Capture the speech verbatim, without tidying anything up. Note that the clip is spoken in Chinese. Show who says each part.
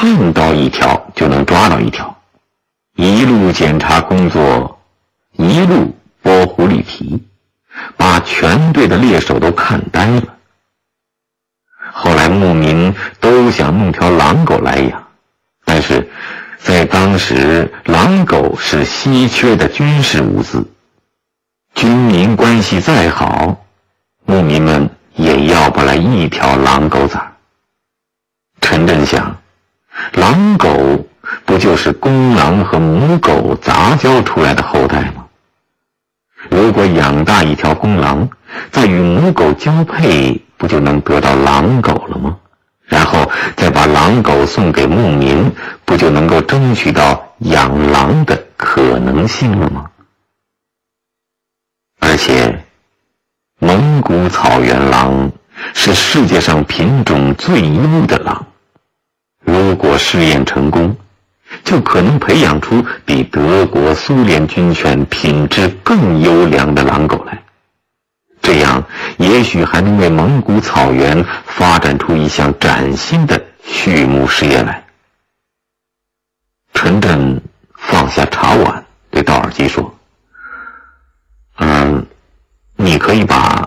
Speaker 1: 看到一条就能抓到一条，一路检查工作，一路剥狐狸皮，把全队的猎手都看呆了。后来牧民都想弄条狼狗来养，但是在当时狼狗是稀缺的军事物资，军民关系再好，牧民们也要不来一条狼狗崽。陈震想，狼狗不就是公狼和母狗杂交出来的后代吗？如果养大一条公狼，再与母狗交配，不就能得到狼狗了吗？然后再把狼狗送给牧民，不就能够争取到养狼的可能性了吗？而且蒙古草原狼是世界上品种最优的狼，如果试验成功，就可能培养出比德国、苏联军犬品质更优良的狼狗来。这样也许还能为蒙古草原发展出一项崭新的畜牧事业来。陈震放下茶碗，对道尔基说：“嗯，你可以把